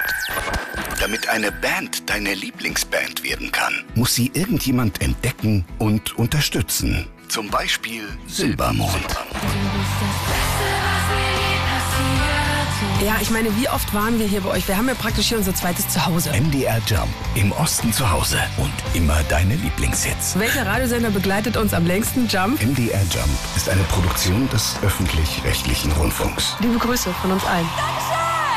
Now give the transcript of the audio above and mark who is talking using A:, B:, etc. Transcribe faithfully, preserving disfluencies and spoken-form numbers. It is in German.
A: Damit eine Band deine Lieblingsband werden kann, muss sie irgendjemand entdecken und unterstützen. Zum Beispiel Silbermond.
B: Ja, ich meine, wie oft waren wir hier bei euch? Wir haben ja praktisch hier unser zweites Zuhause.
A: M D R Jump, im Osten zu Hause und immer deine Lieblingshits.
B: Welcher Radiosender begleitet uns am längsten? Jump?
A: M D R Jump ist eine Produktion des öffentlich-rechtlichen Rundfunks.
B: Liebe Grüße von uns allen.